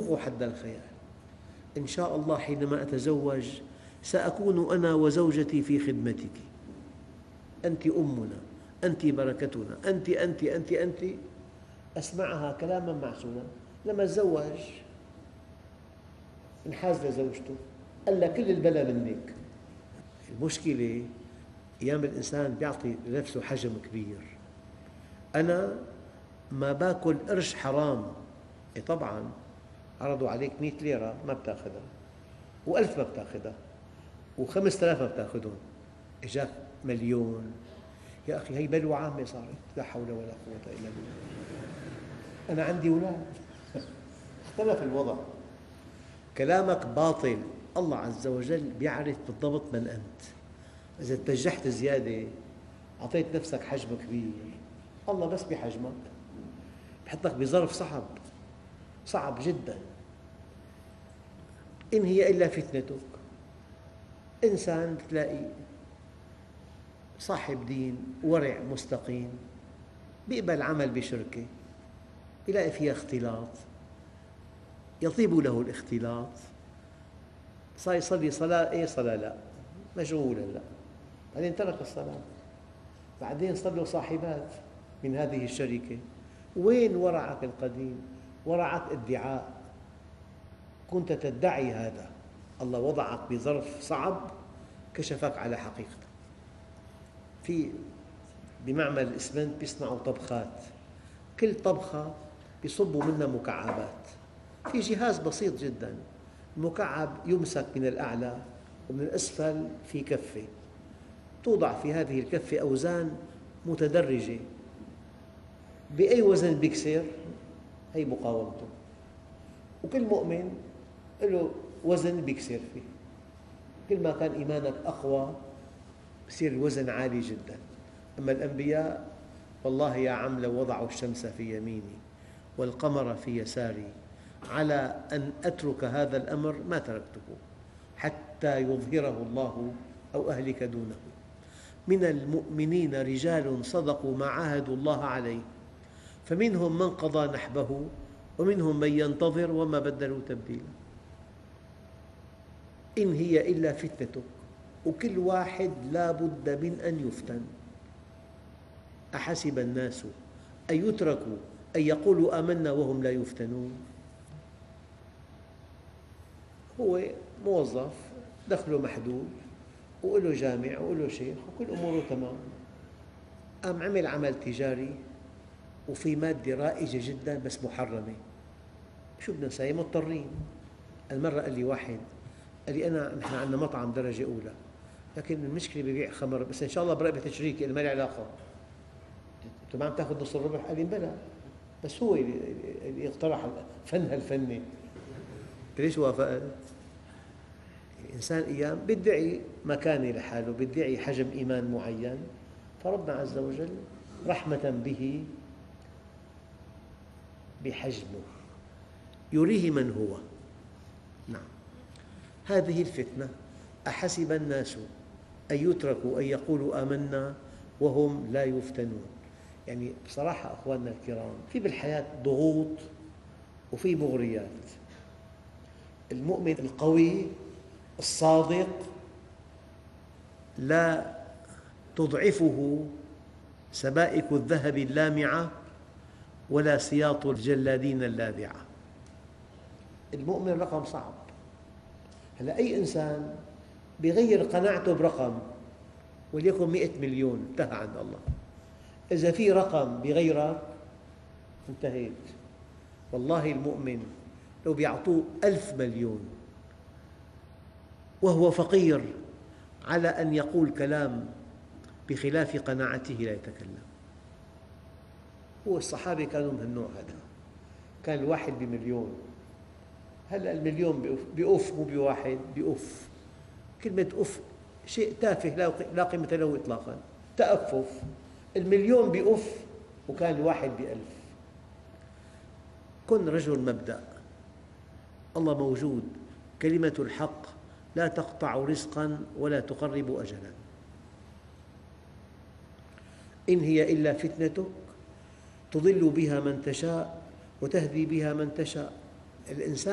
يبلغ حد الخيال. إن شاء الله حينما أتزوج سأكون أنا وزوجتي في خدمتك، أنت أمنا، أنت بركتنا، أنت أنت أنت أنت. أسمعها كلاما معسولا. لما تزوج انحاز لزوجته، قال لها كل البلا منك. المشكلة أيام الإنسان يعطي لنفسه حجم كبير. أنا ما باكل قرش حرام. طبعاً عرضوا عليك 100 ليرة ما بتاخذها، و1000 ما بتاخذها، و5000 ما بتاخذهم، إجاك مليون. يا أخي هي بلوى عامة صارت، لا حول ولا قوة إلا بالله. أنا عندي أولاد اختلف الوضع. كلامك باطل. الله عز وجل يعرف بالضبط من أنت. إذا تبجحت زيادة أعطيت نفسك حجم كبير، الله بس بحجمك بحطك بظرف صعب، صعب جدا. إن هي إلا فتنتك. إنسان تلاقي صاحب دين ورع مستقيم، بيقبل عمل بشركة، يلاقي فيها اختلاط، يطيب له الاختلاط، صار يصلي صلاة إيه صلاة لا، مشغولا لا، بعدين ترك الصلاة، بعدين صار له صاحبات من هذه الشركة. وين ورعك القديم؟ ورعك ادعاء، كنت تدعي هذا، الله وضعك بظرف صعب كشفك على حقيقتك. بمعمل الإسمنت بيصنعوا طبخات، كل طبخة بيصبوا منها مكعبات، في جهاز بسيط جدا، المكعب يمسك من الأعلى ومن الأسفل في كفة، توضع في هذه الكفة أوزان متدرجة، بأي وزن بيكسر هي مقاومته، وكل مؤمن له وزن بيكسر فيه. كل ما كان إيمانك أقوى بصير الوزن عالي جدا. أما الأنبياء والله يا عم لو وضعوا الشمس في يميني والقمر في يساري على أن أترك هذا الأمر ما تركته حتى يظهره الله أو أهلك دونه. من المؤمنين رجال صدقوا ما عاهدوا الله عليه، فمنهم من قضى نحبه ومنهم من ينتظر وما بدلوا تبديلا. إن هي إلا فتنتك، وكل واحد لا بد من أن يفتن. أحسب الناس أن يتركوا أن يقولوا آمنا وهم لا يفتنون. هو موظف دخله محدود وله جامع وله شيخ وكل أموره تمام، قام عمل عمل تجاري وفي مادة رائجة جدا بس محرمة، شو بدنا نسوي؟ مضطرين. المرة قال لي واحد، قال لي نحن عندنا مطعم درجة أولى، لكن المشكلة ببيع خمر بس إن شاء الله برقبة شريكي، ما لي علاقة. أنت ما عم تأخذ نص الربح؟ قال لي بلى، بس هو اللي اقترح فن هالفنة. ليش وافقت؟ الإنسان أيام بيدعي مكانة لحاله، بيدعي حجم إيمان معين، فربنا عز وجل رحمة به بحجمه يريه من هو. نعم، هذه الفتنة. أحسب الناس أن يتركوا أن يقولوا آمنا وهم لا يفتنون. يعني بصراحة أخواننا الكرام، في بالحياة ضغوط وفي مغريات. المؤمن القوي الصادق لا تضعفه سبائك الذهب اللامعة ولا سياط الجلادين اللاذعة. المؤمن رقم صعب. هلأ أي إنسان بيغير قناعته برقم، وليكن 100 مليون، انتهى عند الله. إذا في رقم بيغيرك انتهيت. والله المؤمن لو بيعطوه 1000 مليون وهو فقير على أن يقول كلام بخلاف قناعته لا يتكلم. هو الصحابة كانوا من النوع هذا، كان الواحد بمليون. هلأ المليون بأف، مو بواحد، بأف. كلمة أف شيء تافه لا قيمة له إطلاقا، تأفف. المليون بأف وكان الواحد ب1000. كن رجل مبدأ، الله موجود، كلمة الحق لا تقطع رزقا ولا تقرب أجلا. إن هي إلا فتنتك تضل بها من تشاء وتهدي بها من تشاء. الإنسان